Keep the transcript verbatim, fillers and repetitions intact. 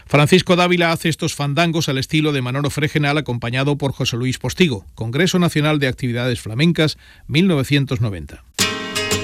Francisco Dávila hace estos fandangos al estilo de Manolo Fregenal, acompañado por José Luis Postigo. Congreso Nacional de Actividades Flamencas, mil novecientos noventa.